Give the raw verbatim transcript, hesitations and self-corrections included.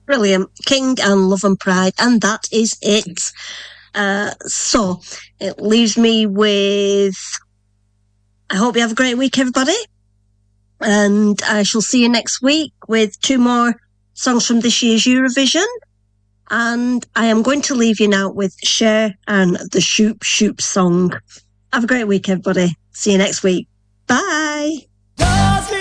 Brilliant. King and Love and Pride, and that is it. Uh, so it leaves me with, I hope you have a great week, everybody. And I shall see you next week with two more songs from this year's Eurovision. And I am going to leave you now with Cher and the Shoop Shoop song. Have a great week, everybody. See you next week. Bye.